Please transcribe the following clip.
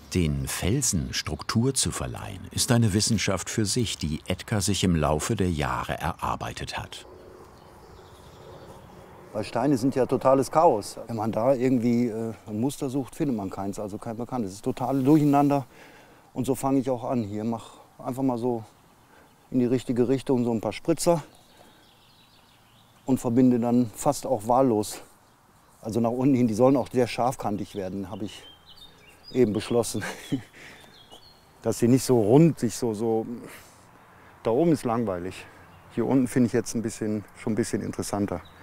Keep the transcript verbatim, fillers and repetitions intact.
Den Felsen Struktur zu verleihen, ist eine Wissenschaft für sich, die Edgar sich im Laufe der Jahre erarbeitet hat. Weil Steine sind ja totales Chaos. Wenn man da irgendwie äh, ein Muster sucht, findet man keins, also kein bekanntes. Es ist total durcheinander. Und so fange ich auch an. Hier mach einfach mal so in die richtige Richtung so ein paar Spritzer und verbinde dann fast auch wahllos. Also nach unten hin, die sollen auch sehr scharfkantig werden, habe ich eben beschlossen. Dass sie nicht so rund, sich so, so. Da oben ist langweilig. Hier unten finde ich jetzt ein bisschen, schon ein bisschen interessanter.